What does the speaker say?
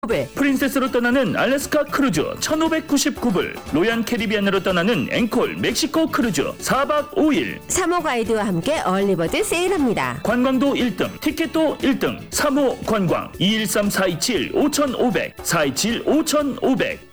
프린세스로 떠나는 알래스카 크루즈 1,599불, 로얄 캐리비안으로 떠나는 앵콜 멕시코 크루즈 4박 5일. 3호 가이드와 함께 얼리버드 세일합니다. 관광도 1등, 티켓도 1등. 3호 관광 213-427-5500, 427-5500.